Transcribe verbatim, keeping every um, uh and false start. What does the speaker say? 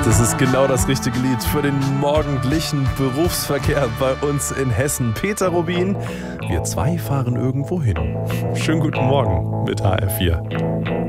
Das ist genau das richtige Lied für den morgendlichen Berufsverkehr bei uns in Hessen. Peter Rubin, wir zwei fahren irgendwo hin. Schönen guten Morgen mit H R vier.